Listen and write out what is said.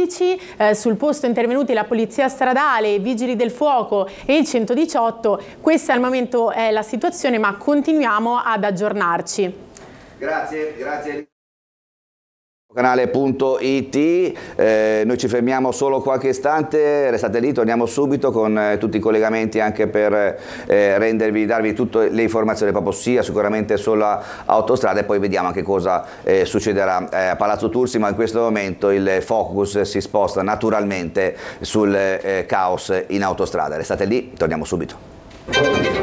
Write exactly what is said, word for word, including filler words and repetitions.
medici, eh, sul posto intervenuti la polizia stradale, i vigili del fuoco e il centodiciotto. Questa al momento è la situazione, ma continuiamo ad aggiornarci. Grazie, grazie. Canale punto it, eh, noi ci fermiamo solo qualche istante, restate lì, torniamo subito con eh, tutti i collegamenti anche per eh, rendervi, darvi tutte le informazioni proprio sia sicuramente sulla autostrada e poi vediamo anche cosa eh, succederà eh, a Palazzo Tursi, ma in questo momento il focus si sposta naturalmente sul eh, caos in autostrada. Restate lì, torniamo subito.